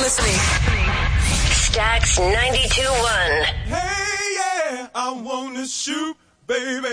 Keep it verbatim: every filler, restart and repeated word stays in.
listening. Stax ninety-two point one. Hey, yeah, I wanna shoot, baby.